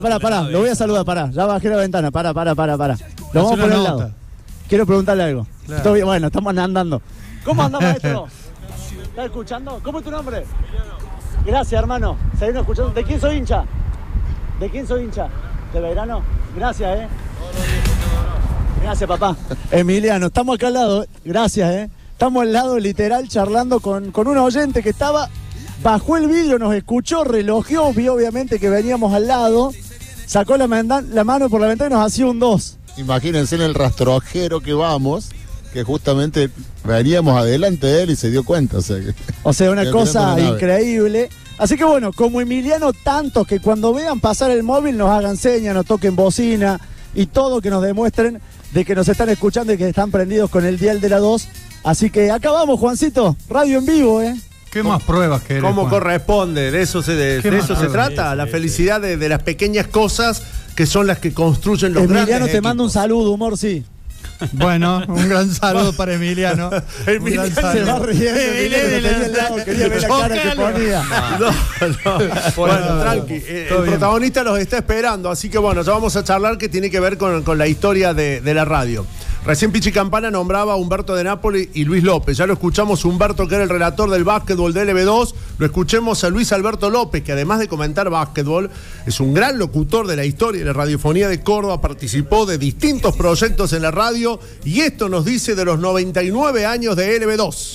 Pará, lo voy a saludar, ya bajé la ventana, pará. Lo vamos por el lado. Quiero preguntarle algo. Claro. ¿Todo bien? Bueno, estamos andando. ¿Cómo anda, maestro? ¿Estás escuchando? ¿Cómo es tu nombre? Gracias, hermano. ¿Seguimos escuchando? ¿De quién soy hincha? ¿De Belgrano? Gracias, Gracias, papá. Emiliano, estamos acá al lado, gracias, Estamos al lado, literal, charlando con un oyente que estaba, bajó el vidrio, nos escuchó, relojeó, vio obviamente que veníamos al lado, sacó la mano por la ventana y nos hacía un 2. Imagínense en el rastrojero que vamos, que justamente veníamos adelante de él y se dio cuenta. O sea, una cosa increíble. Así que bueno, como Emiliano, tantos que cuando vean pasar el móvil nos hagan señas, nos toquen bocina y todo, que nos demuestren de que nos están escuchando y que están prendidos con el dial de la 2. Así que acá vamos, Juancito, radio en vivo, ¿Qué más pruebas querés, ¿Cómo Juan? corresponde? De eso se trata, la felicidad de las pequeñas cosas que son las que construyen los grandes Emiliano, te equipos. mando un saludo, humor, sí. Bueno, un gran saludo para Emiliano. Emiliano Se va riendo, quería ver la cara que ponía. Bueno, tranqui, el protagonista los está esperando, así que bueno, ya vamos a charlar que tiene que ver con la historia de la radio. Recién Pichi Campana nombraba a Humberto de Nápoli y Luis López. Ya lo escuchamos Humberto, que era el relator del básquetbol de LB2. Lo escuchemos a Luis Alberto López, que además de comentar básquetbol, es un gran locutor de la historia de la radiofonía de Córdoba. Participó de distintos proyectos en la radio y esto nos dice de los 99 años de LB2.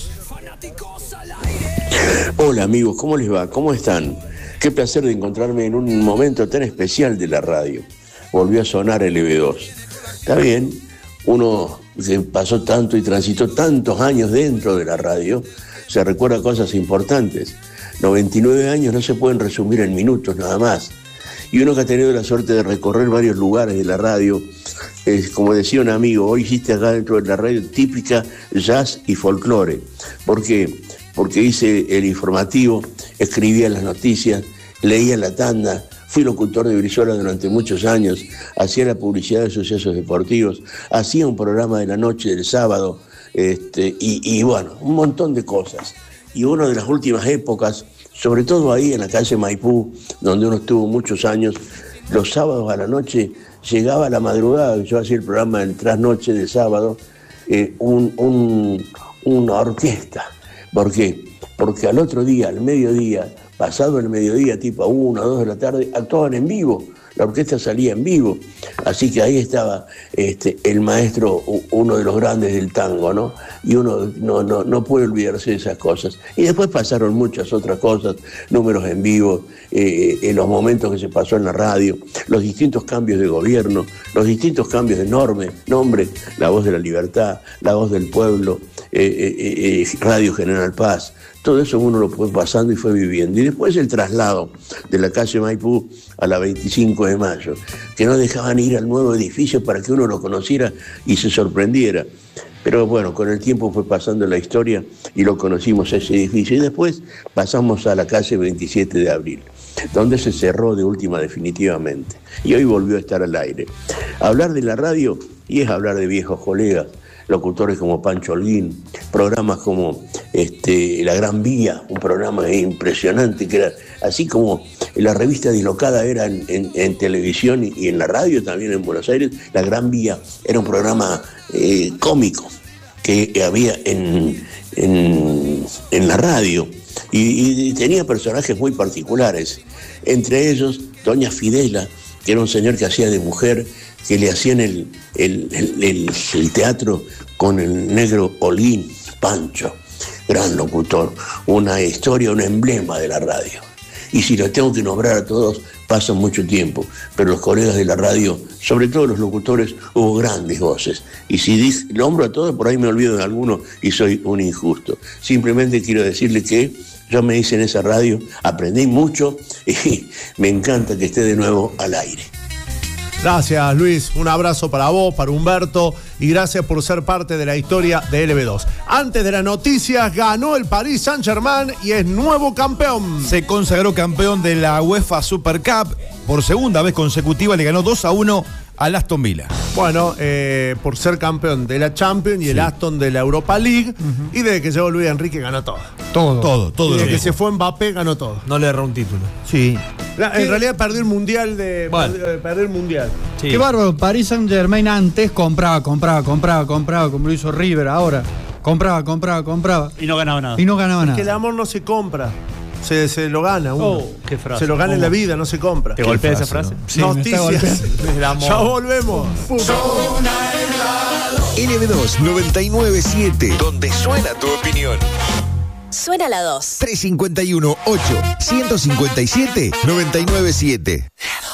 Hola amigos, ¿cómo les va? ¿Cómo están? Qué placer de encontrarme en un momento tan especial de la radio. Volvió a sonar LB2. Está bien, uno que pasó tanto y transitó tantos años dentro de la radio, se recuerda cosas importantes. 99 años no se pueden resumir en minutos nada más. Y uno que ha tenido la suerte de recorrer varios lugares de la radio, como decía un amigo, hoy hiciste acá dentro de la radio típica jazz y folclore. ¿Por qué? Porque hice el informativo, escribía las noticias, leía la tanda, fui locutor de Brizuela durante muchos años, hacía la publicidad de sucesos deportivos, hacía un programa de la noche del sábado, y bueno, un montón de cosas. Y una de las últimas épocas, sobre todo ahí en la calle Maipú, donde uno estuvo muchos años, los sábados a la noche, llegaba a la madrugada, yo hacía el programa del trasnoche de sábado, una orquesta. ¿Por qué? Porque al otro día, al mediodía, pasado el mediodía, tipo a 1 o 2 de la tarde, actuaban en vivo. La orquesta salía en vivo. Así que ahí estaba el maestro, uno de los grandes del tango, ¿no? Y uno no puede olvidarse de esas cosas. Y después pasaron muchas otras cosas, números en vivo, en los momentos que se pasó en la radio, los distintos cambios de gobierno, los distintos cambios de nombre, La Voz de la Libertad, La Voz del Pueblo, Radio General Paz. Todo eso uno lo fue pasando y fue viviendo. Y después el traslado de la calle Maipú a la 25 de mayo, que no dejaban ir al nuevo edificio para que uno lo conociera y se sorprendiera. Pero bueno, con el tiempo fue pasando la historia y lo conocimos ese edificio. Y después pasamos a la calle 27 de abril, donde se cerró de última definitivamente. Y hoy volvió a estar al aire. Hablar de la radio y es hablar de viejos colegas, locutores como Pancho Holguín, programas como La Gran Vía, un programa impresionante que era así como la revista Dislocada era en televisión y en la radio también en Buenos Aires. La Gran Vía era un programa cómico que había en la radio y tenía personajes muy particulares, entre ellos Doña Fidela, que era un señor que hacía de mujer, que le hacían el teatro con el negro Holguín, Pancho, gran locutor, una historia, un emblema de la radio. Y si los tengo que nombrar a todos, pasa mucho tiempo, pero los colegas de la radio, sobre todo los locutores, hubo grandes voces. Y si nombro a todos, por ahí me olvido de alguno y soy un injusto. Simplemente quiero decirle que yo me hice en esa radio, aprendí mucho y me encanta que esté de nuevo al aire. Gracias, Luis. Un abrazo para vos, para Humberto. y gracias por ser parte de la historia de LB2. Antes de las noticias, ganó el Paris Saint-Germain y es nuevo campeón. Se consagró campeón de la UEFA Super Cup. Por segunda vez consecutiva le ganó 2-1 al Aston Villa. Bueno, por ser campeón de la Champions y el Aston de la Europa League. Y desde que llegó Luis Enrique ganó todo. Todo. Y desde que se fue Mbappé ganó todo. No le erró un título. Sí. En realidad perdió el mundial perdió el mundial. Sí. Qué bárbaro. Paris Saint-Germain antes compraba, como lo hizo River ahora. Compraba. Y no ganaba nada. Y no ganaba Que nada. el amor no se compra. Se lo gana uno. Qué frase. Se lo gana en la vida, no se compra. ¿Te golpea esa frase? Sí, me está Noticias. golpeando. Ya volvemos. LB2 997, donde suena tu opinión. Suena la 2. 351-8 157-997.